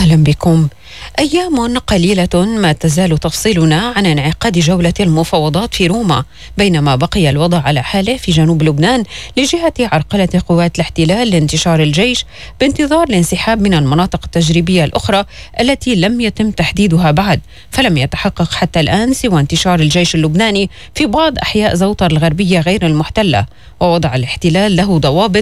أهلا بكم. أيام قليلة ما تزال تفصلنا عن انعقاد جولة المفاوضات في روما، بينما بقي الوضع على حاله في جنوب لبنان لجهة عرقلة قوات الاحتلال لانتشار الجيش بانتظار الانسحاب من المناطق التجريبية الأخرى التي لم يتم تحديدها بعد. فلم يتحقق حتى الآن سوى انتشار الجيش اللبناني في بعض أحياء زوطر الغربية غير المحتلة، ووضع الاحتلال له ضوابط